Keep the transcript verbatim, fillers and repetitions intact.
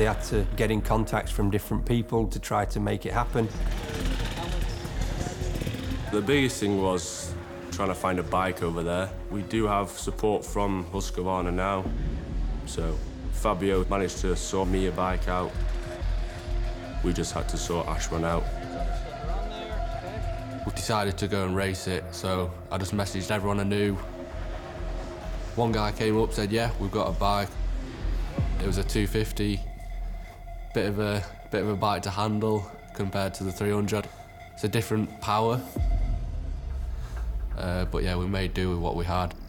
They had to get in contacts from different people to try to make it happen. The biggest thing was trying to find a bike over there. We do have support from Husqvarna now, so Fabio managed to sort me a bike out. We just had to sort Ashman out. We decided to go and race it, so I just messaged everyone I knew. One guy came up, said, yeah, we've got a bike. It was a two fifty, bit of a, bit of a bike to handle compared to the three hundred. It's a different power, uh, but yeah, we made do with what we had.